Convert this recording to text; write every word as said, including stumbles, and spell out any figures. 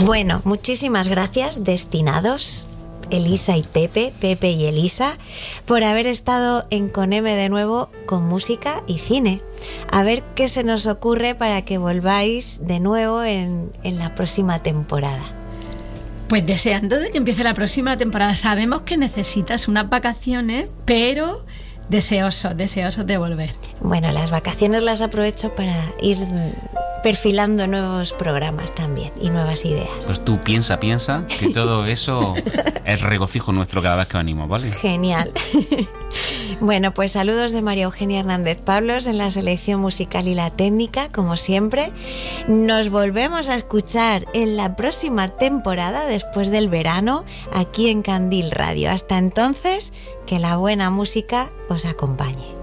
Bueno, muchísimas gracias, destinados, Elisa y Pepe, Pepe y Elisa, por haber estado en Coneme de nuevo con música y cine. A ver qué se nos ocurre para que volváis de nuevo en, en la próxima temporada. Pues deseando de que empiece la próxima temporada. Sabemos que necesitas unas vacaciones, pero deseosos, deseosos de volver. Bueno, las vacaciones las aprovecho para ir perfilando nuevos programas también y nuevas ideas. Pues tú piensa, piensa, que todo eso es regocijo nuestro cada vez que venimos, ¿vale? Genial. Bueno, pues saludos de María Eugenia Hernández Pablos en la selección musical y la técnica, como siempre. Nos volvemos a escuchar en la próxima temporada, después del verano, aquí en Candil Radio. Hasta entonces, que la buena música os acompañe.